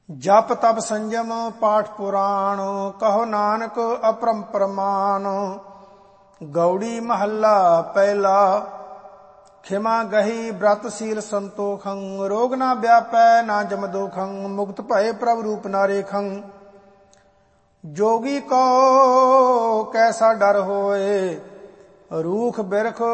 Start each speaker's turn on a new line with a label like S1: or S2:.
S1: ਜਪ ਤਪ ਸੰਜਮ ਪਾਠ ਪੁਰਾਣ, ਕਹੋ ਨਾਨਕ ਅਪਰੰਪਰ ਮਾਨ। ਗੌੜੀ ਮਹੱਲਾ ਪਹਿਲਾ। ਖਿਮਾ ਗਹੀ ਬ੍ਰਤ ਸੀਲ ਸੰਤੋਖੰ, ਰੋਗ ਨਾ ਵਿਆਪੈ ਨਾ ਜਮ ਦੋਖੰ, ਮੁਕਤ ਭਏ ਪ੍ਰਭ ਰੂਪ ਨਾ ਰੇਖੰ। ਜੋਗੀ ਕੋ ਕੈਸਾ ਡਰ ਹੋਏ, ਰੂਖ ਬਿਰਖ